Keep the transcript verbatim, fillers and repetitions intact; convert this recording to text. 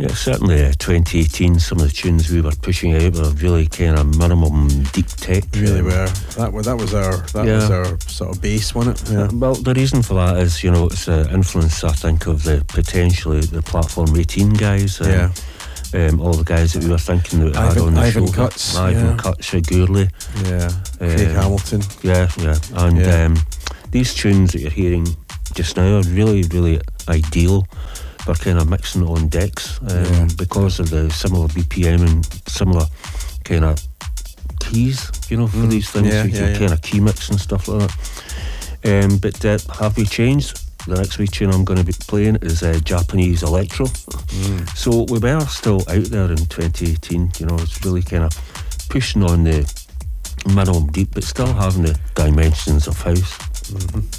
Yeah, certainly uh, twenty eighteen, some of the tunes we were pushing out were really kind of minimum deep tech. Really um, were. That was that was our that yeah. was our sort of base, wasn't it? Yeah. Uh, well, the reason for that is, you know, it's the uh, influence, I think, of the potentially the Platform eighteen guys. Um, yeah. Um, all the guys that we were thinking that we had Ivan, on the Ivan show. Cuts, Ivan yeah. Cuts, uh, Gourley. Yeah. Um, Craig Hamilton. Yeah, yeah. And Yeah. Um, these tunes that you're hearing just now are really, really ideal for kind of mixing on decks um, Yeah. because of the similar B P M and similar kind of keys, you know, for Mm, these things. yeah, you yeah, can yeah. kind of key mix and stuff like that. Um, but uh, have we changed? The next wee tune I'm going to be playing is uh, Japanese Electro. Mm. So we were still out there in twenty eighteen, you know, it's really kind of pushing on the minimum deep, but still having the dimensions of house. Mm-hmm.